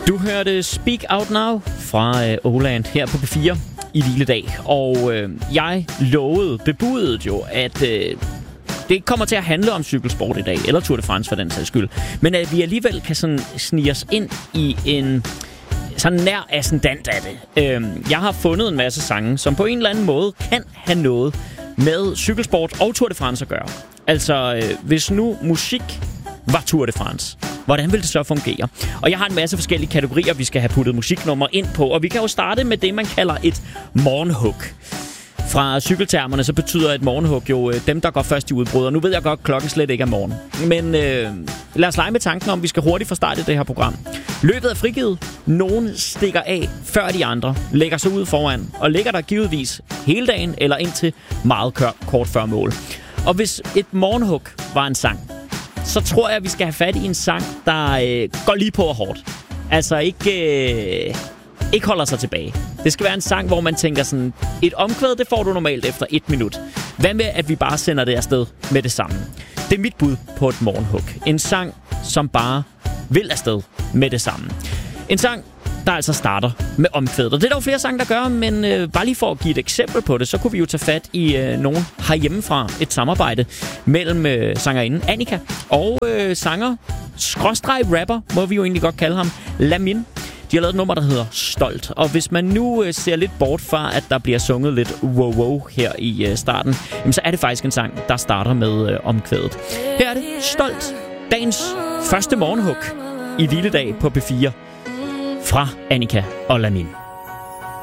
Du hørte Speak Out Now fra Åland her på P4 i Hviledag. Og jeg bebudede jo, at det ikke kommer til at handle om cykelsport i dag, eller Tour de France for den sags skyld. Men at vi alligevel kan sådan snige os ind i en sådan nær ascendant af det. Jeg har fundet en masse sange, som på en eller anden måde kan have noget med cykelsport og Tour de France at gøre. Altså, hvis nu musik var Tour de France, hvordan vil det så fungere? Og jeg har en masse forskellige kategorier, vi skal have puttet musiknummer ind på. Og vi kan jo starte med det, man kalder et morgenhug. Fra cykeltermerne, så betyder et morgenhug jo dem, der går først i udbrud. Og nu ved jeg godt, at klokken slet ikke er morgen. Men lad os lege med tanken om, vi skal hurtigt få startet det her program. Løbet er frigivet. Nogen stikker af før de andre, lægger sig ud foran, og ligger der givetvis hele dagen eller indtil meget kort før mål. Og hvis et morgenhug var en sang, så tror jeg, at vi skal have fat i en sang, der går lige på og hårdt. Altså ikke holder sig tilbage. Det skal være en sang, hvor man tænker sådan, et omkvæd, det får du normalt efter 1 minut. Hvad med, at vi bare sender det afsted med det samme? Det er mit bud på et morgenhug. En sang, som bare vil afsted med det samme. En sang, der altså starter med omkvædet. Og det er der jo flere sange, der gør, men bare lige for at give et eksempel på det, så kunne vi jo tage fat i nogen herhjemmefra. Et samarbejde mellem sangerinden Annika og sanger/rapper, må vi jo egentlig godt kalde ham, Lamin. De har lavet et nummer, der hedder Stolt. Og hvis man nu ser lidt bort fra, at der bliver sunget lidt wow her i starten, så er det faktisk en sang, der starter med omkvædet. Her er det Stolt. Dagens første morgenhug i Hviledag på P4 fra Annika og Lamin.